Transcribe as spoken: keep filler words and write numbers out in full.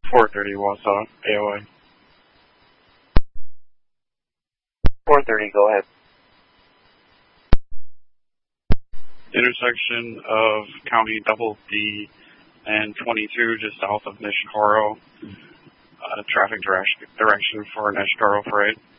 four thirty Wausau, A O A. four thirty, go ahead. Intersection of County Double D and twenty-two, just south of Nishikoro. Uh, traffic direction, direction for Nishikoro Parade.